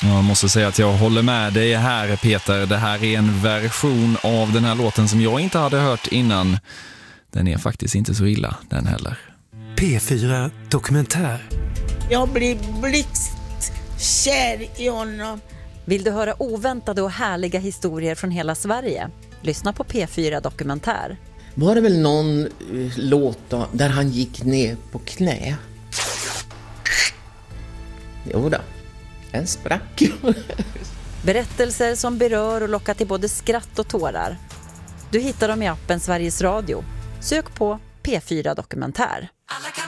Jag måste säga att jag håller med dig här, Peter. Det här är en version av den här låten som jag inte hade hört innan. Den är faktiskt inte så illa, den heller. P4 Dokumentär. Jag blir blixtkär i honom. Vill du höra oväntade och härliga historier från hela Sverige? Lyssna på P4 Dokumentär. Var det väl någon låt då, där han gick ner på knä? Jo då, en sprack. Berättelser som berör och lockar till både skratt och tårar. Du hittar dem i appen Sveriges Radio. Sök på P4 Dokumentär.